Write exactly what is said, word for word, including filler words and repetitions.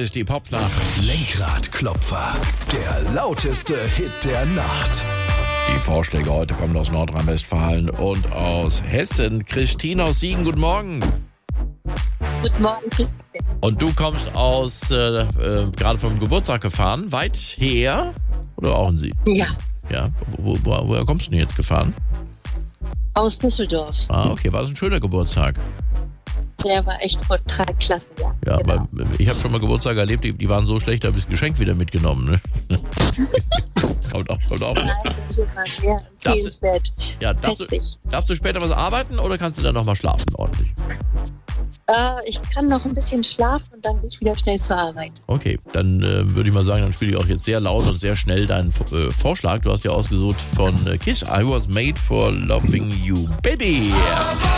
ist die Popnacht. Lenkradklopfer, der lauteste Hit der Nacht. Die Vorschläge heute kommen aus Nordrhein-Westfalen und aus Hessen. Christine aus Siegen, guten Morgen. Guten Morgen, Christine. Und du kommst aus, äh, äh, gerade vom Geburtstag gefahren, weit her? Oder auch in Siegen? Ja, Ja, wo, wo, woher kommst du denn jetzt gefahren? aus Düsseldorf. Ah, okay, war das ein schöner Geburtstag? Der war echt total klasse, ja. Ja, genau. weil ich habe schon mal Geburtstag erlebt, die, die waren so schlecht, da habe ich das Geschenk wieder mitgenommen. Ne? kommt auch, kommt auch. Nein, das war sehr empfehlenswert. Ja, darfst du, Fetzig. darfst du später was arbeiten oder kannst du dann nochmal schlafen ordentlich? Äh, ich kann noch ein bisschen schlafen und dann gehe ich wieder schnell zur Arbeit. Okay, dann äh, würde ich mal sagen, dann spiele ich auch jetzt sehr laut und sehr schnell deinen äh, Vorschlag. Du hast ja ausgesucht von äh, Kiss, I Was Made for Loving You, Baby.